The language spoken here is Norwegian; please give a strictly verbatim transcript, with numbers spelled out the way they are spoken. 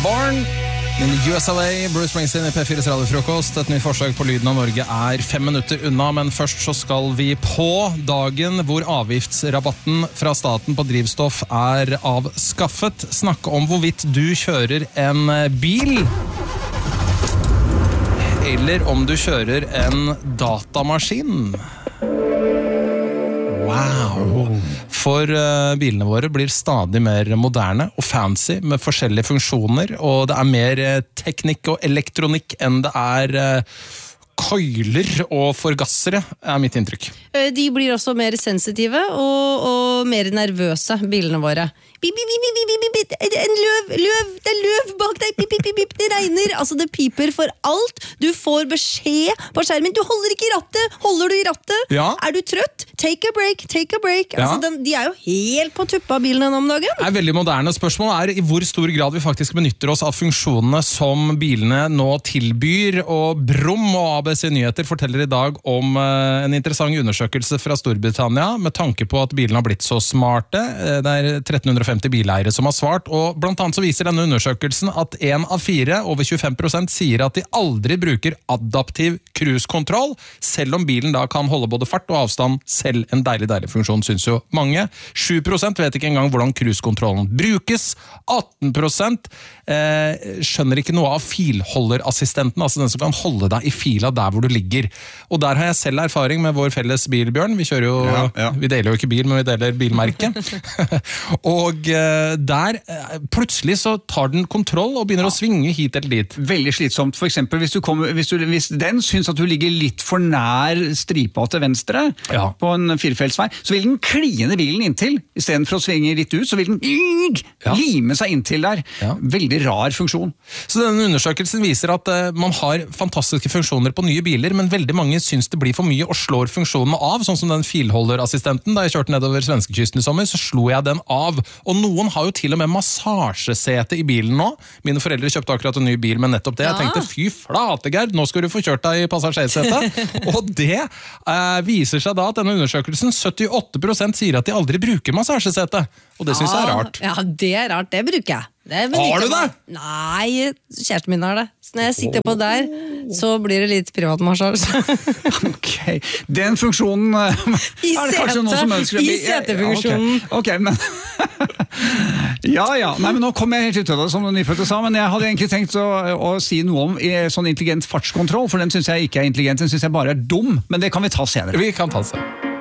Born in the U S of A, Bruce Springsteen I P fire's radiofrokost. Et nytt forsøk på Lyden av Norge er fem minutter unna, men først så skal vi på dagen hvor avgiftsrabatten fra staten på drivstoff er avskaffet. Snakke om hvorvidt du kjører en bil, eller om du kjører en datamaskin. Wow! For uh, bilene våre blir stadig mer moderne og fancy med forskjellige funksjoner, og det er mer uh, teknikk og elektronikk enn det er uh, køyler og forgassere, er mitt inntrykk. De blir også mer sensitive og, og mer nervøse, bilene våre. Bip, bip, bip, bip, bip, bip. En løv, løv, det er løv bak deg, bip, bip, bip, bip. Det regner, altså det piper for alt. Du får beskjed på skjermen, du holder ikke I rattet, holder du I rattet? Ja. Er du trøtt? Take a break, take a break. Altså, Ja. de, de er jo helt på tuppa bilene om dagen. Det er veldig moderne. Spørsmålet er I hvor stor grad vi faktisk benytter oss av funksjonene som bilene nå tilbyr, og Brum og A B C Nyheter forteller I dag om uh, en interessant undersøkelse fra Storbritannia med tanke på at bilene har blitt så smarte. Det er tretten femti bileiere som har svart, og blant annet så viser denne undersøkelsen at en av fire, over tjuefem prosent, sier at de aldri bruker adaptiv cruisekontroll, selv om bilen da kan holde både fart og avstand, selv en deilig, deilig funksjon, synes jo mange. sju prosent vet ikke engang hvordan cruisekontrollen brukes, atten prosent eh, skjønner ikke noe av filholderassistenten, altså den som kan holde deg I fila der hvor du ligger. Og der har jeg selv erfaring med vår felles bil, Bjørn. Vi kjører jo, Ja, ja. vi deler jo ikke bil, men vi deler bilmerke. Og eh, der, eh, plutselig så tar den kontroll og begynner å svinge hit eller dit. Veldig slitsomt. For eksempel, hvis, du kommer, hvis, du, hvis den synes at du ligger litt for nær stripa til venstre Ja. på en firefeltsvei, så vil den kline bilen inntil. I stedet for å svinge litt ut, så vil den Ja. lime seg inntil der. Ja. Veldig rar funksjon. Så denne undersøkelsen viser at eh, man har fantastiske funksjoner på nye biler, men veldig mange synes det blir for mye og slår funksjonene av, sånn som den filholderassistenten. Da jeg kjørte nedover svenskekysten I sommer, så slo jeg den av. Og noen har jo til og med massasjesete I bilen nå. Mine foreldre kjøpte akkurat en ny bil med nettopp det. Jeg Ja. tenkte, fy flate, Gerd, nå skal du få kjørt deg I passasjersetet. Og det eh, viser seg da at denne undersøkelsen, syttiåtte prosent sier at de aldri bruker massasjesete. Og det synes jeg er rart. Ja, det er rart, det bruker jeg. Det benytter Har du jeg meg- det? Nei, kjæresten min har det. Så når jeg sikter på der, så blir det litt privatmassasje. Ok, den funksjonen eh, I er det kanskje sete. noen som ønsker å I bli- setefunksjonen. Ja, ok, ok, men ja, ja, nei, men nå kom jeg helt ut av det som den nyfødte sa, men jeg hadde egentlig tenkt å, å si noe om eh, sånn intelligent fartskontroll, for den synes jeg ikke er intelligent, den synes jeg bare er dum, men det kan vi ta senere. Vi kan ta det.